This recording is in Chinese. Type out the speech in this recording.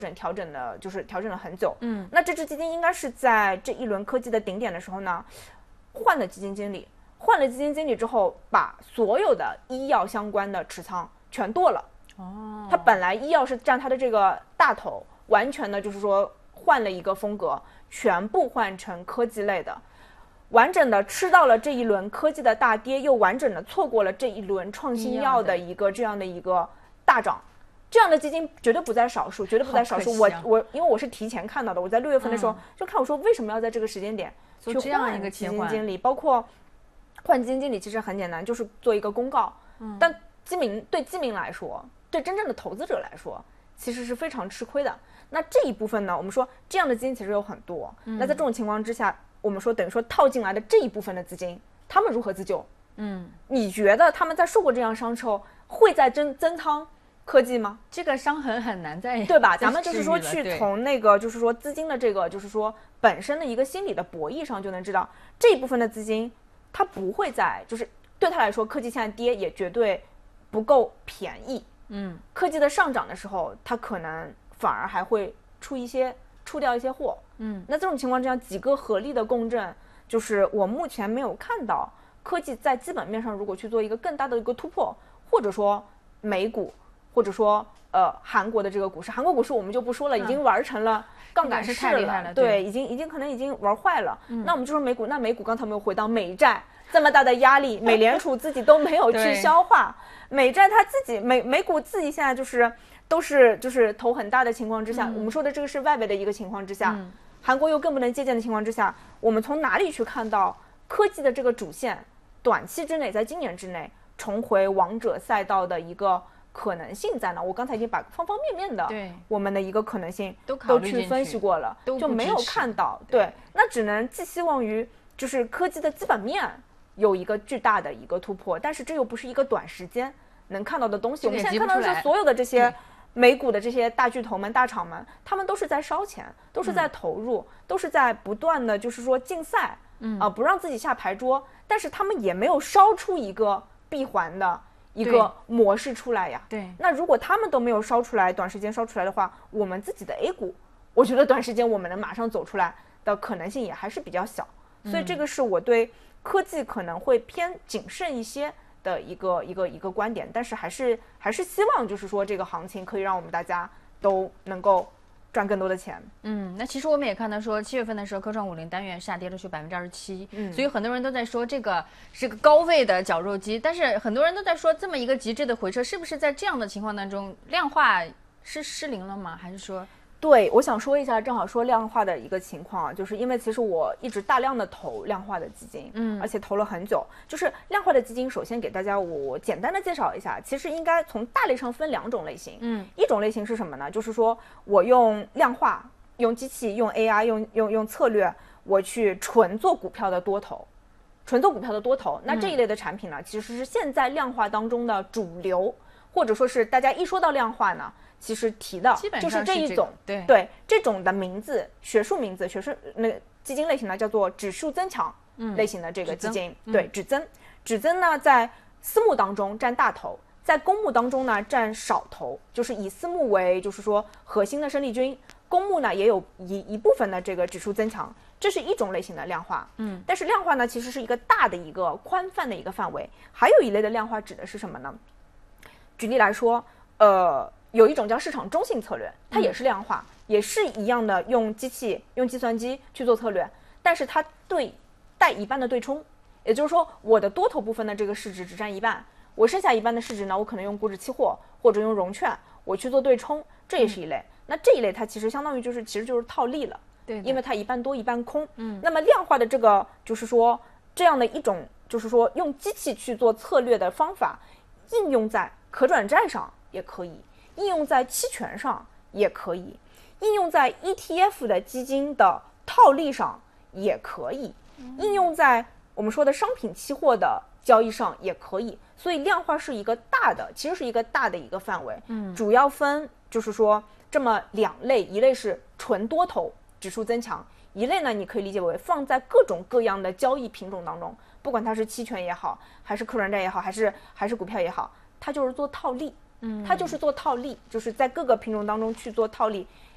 调整的，就是调整了很久。那这支基金应该是在这一轮科技的顶点的时候呢，换了基金经理，之后，把所有的医药相关的持仓全剁了。他本来医药是占他的这个大头，完全的就是说换了一个风格，全部换成科技类的。完整的吃到了这一轮科技的大跌，又完整的错过了这一轮创新药的一个这样的一个大涨。这样的基金绝对不在少数，绝对不在少数。我因为我是提前看到的，我在6月份的时候就看，我说为什么要在这个时间点去换基金经理，包括换基金经理其实很简单，就是做一个公告。但对基民来说，对真正的投资者来说，其实是非常吃亏的。那这一部分呢，我们说这样的基金其实有很多。那在这种情况之下，我们说等于说套进来的这一部分的资金，他们如何自救？你觉得他们在受过这样伤之后，会再增仓科技吗？ 这个伤痕很难再对吧？咱们就是说去从那个就是说资金的这个就是说本身的一个心理的博弈上就能知道，这一部分的资金它不会在，就是对他来说科技现在跌也绝对不够便宜。科技的上涨的时候，它可能反而还会出掉一些货。那这种情况之下，几个合力的共振，就是我目前没有看到科技在基本面上如果去做一个更大的一个突破，或者说美股，或者说韩国的这个股市，韩国股市我们就不说了，已经玩成了杠杆式了，对，已经可能已经玩坏了。那我们就说美股，那美股刚才没有回到美债这么大的压力，美联储自己都没有去消化，美债它自己美股自己现在都是就是头很大的情况之下，我们说的这个是外围的一个情况之下，韩国又更不能借鉴的情况之下，我们从哪里去看到科技的这个主线短期之内，在今年之内重回王者赛道的一个可能性在哪？我刚才已经把方方面面的我们的一个可能性都去分析过了，就没有看到。对，那只能寄希望于就是科技的基本面有一个巨大的一个突破，但是这又不是一个短时间能看到的东西。我们现在看到的是所有的这些美股的这些大巨头们、大厂们，他们都是在烧钱，都是在投入，都是在不断的就是说竞赛，不让自己下牌桌，但是他们也没有烧出一个闭环的一个模式出来呀。 对， 那如果他们都没有烧出来，短时间烧出来的话，我们自己的 A 股，我觉得短时间我们能马上走出来的可能性也还是比较小。所以这个是我对科技可能会偏谨慎一些的一个观点，但是还是希望就是说这个行情可以让我们大家都能够赚更多的钱。 那其实我们也看到说7月份的时候，科创50单元下跌了去27%，所以很多人都在说这个是个高位的绞肉机，但是很多人都在说这么一个极致的回撤，是不是在这样的情况当中，量化是失灵了吗？还是说？ 对，我想说一下，正好说量化的一个情况啊，就是因为其实我一直大量的投量化的基金，而且投了很久。就是量化的基金，首先给大家我简单的介绍一下，其实应该从大类上分2种类型。一种类型是什么呢？就是说我用量化、用机器、用 AI、用策略，我去纯做股票的多头。那这一类的产品呢，其实是现在量化当中的主流，或者说是大家一说到量化呢，其实提的就是这一种，对这种的名字，学术那个基金类型呢，叫做指数增强类型的这个基金，对，指增呢在私募当中占大头，在公募当中呢占少头，就是以私募为就是说核心的生力军，公募呢也有一部分的这个指数增强，这是一种类型的量化。但是量化呢其实是一个大的一个宽泛的一个范围，还有一类的量化指的是什么呢？举例来说，有一种叫市场中性策略，它也是量化，也是一样的用机器、用计算机去做策略，但是它带一半的对冲，也就是说我的多头部分的这个市值只占一半，我剩下一半的市值呢，我可能用股指期货或者用融券我去做对冲，这也是一类。那这一类它其实相当于其实就是套利了， 对， 因为它一半多一半空。那么量化的这个就是说这样的一种就是说用机器去做策略的方法，应用在可转债上也可以，应用在期权上也可以，应用在 ETF 的基金的套利上也可以，应用在我们说的商品期货的交易上也可以。所以量化是一个其实是一个大的一个范围，主要分就是说这么2类，一类是纯多头指数增强，一类呢你可以理解为放在各种各样的交易品种当中，不管它是期权也好，还是可转债也好，还是股票也好，它就是做套利。它就是做套利，就是在各个品种当中去做套利。